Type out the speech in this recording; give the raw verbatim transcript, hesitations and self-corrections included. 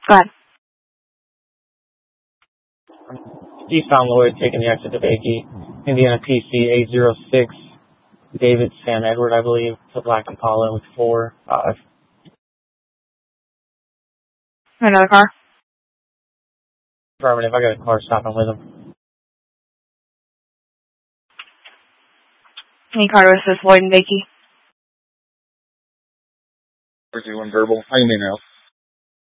Go ahead. Eastbound Lloyd taking the exit to Bakey. Indiana P C eight zero six. David Sam Edward, I believe. To Black Impala with four five. Another car? Affirmative. I got a car stopping with him. Any car to assist Lloyd and Bakey? four two one verbal. How you mean now?